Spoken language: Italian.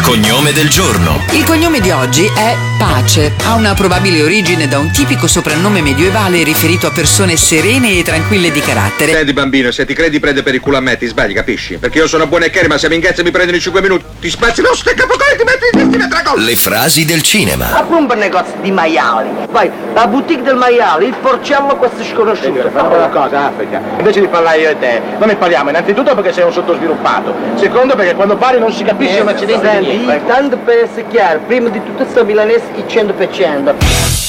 cognome del giorno. Il cognome di oggi è Pace. Ha una probabile origine da un tipico soprannome medievale riferito a persone serene e tranquille di carattere. Senti bambino, se ti credi prende per il culo a me, ti sbagli, capisci? Perché io sono buono e cari, ma se mi ingazzi mi prendono in 5 minuti, ti spazzi lo steccapocore e ti metti in testa tra gol. Le frasi del cinema. Apri un negozio di maiali. Vai, la boutique del maiale, il porcello, questo sconosciuto. Fammi una cosa, Africa. Invece di parlare io e te, noi ne parliamo innanzitutto perché sei un sottosviluppato. Secondo perché quando parli non si capisce un accidente di niente. Tanto per essere chiaro, prima di tutto sto milanese il 100%.